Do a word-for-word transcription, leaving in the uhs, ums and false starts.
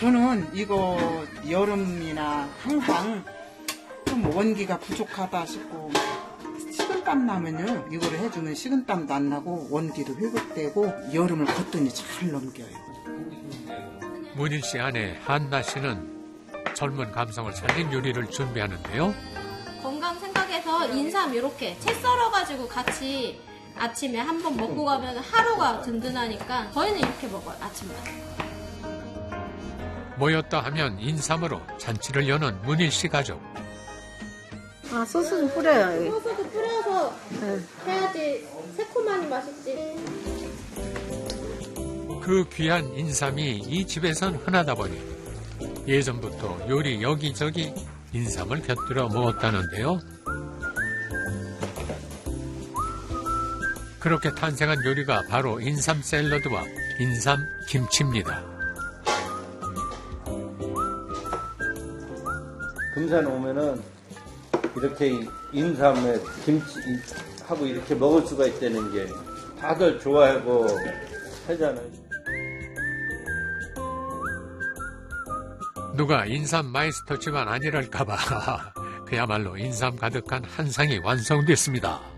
저는 이거 여름이나 항상 좀 원기가 부족하다 싶고 식은땀 나면요 이거를 해주면 식은땀도 안 나고 원기도 회복되고 여름을 거뜬히 잘 넘겨요. 문일 씨 아내 한나 씨는 젊은 감성을 살린 요리를 준비하는데요. 건강 생각해서 인삼 이렇게 채 썰어가지고 같이 아침에 한번 먹고 가면 하루가 든든하니까 저희는 이렇게 먹어요, 아침마다. 모였다 하면 인삼으로 잔치를 여는 문일 씨 가족. 아, 소스 좀 뿌려요. 소스도 뿌려서 네. 해야지 새콤하니 맛있지. 그 귀한 인삼이 이 집에선 흔하다 보니 예전부터 요리 여기저기 인삼을 곁들여 먹었다는데요. 그렇게 탄생한 요리가 바로 인삼 샐러드와 인삼 김치입니다. 금산 오면은 이렇게 인삼에 김치하고 이렇게 먹을 수가 있다는 게 다들 좋아하고 하잖아요. 누가 인삼 마이스터 집안 아니랄까봐 그야말로 인삼 가득한 한상이 완성됐습니다.